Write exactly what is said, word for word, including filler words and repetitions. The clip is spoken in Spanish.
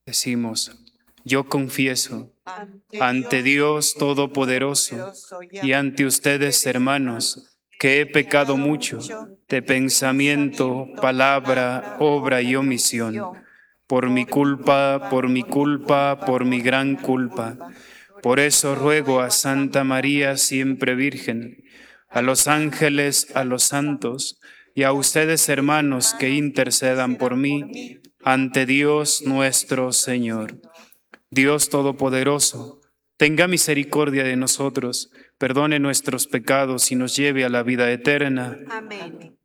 Decimos, yo confieso ante Dios Todopoderoso y ante ustedes, hermanos, que he pecado mucho de pensamiento, palabra, obra y omisión, por mi culpa, por mi culpa, por mi gran culpa. Por eso ruego a Santa María, siempre Virgen, a los ángeles, a los santos y a ustedes, hermanos, que intercedan por mí ante Dios nuestro Señor. Dios Todopoderoso, tenga misericordia de nosotros, perdone nuestros pecados y nos lleve a la vida eterna. Amén.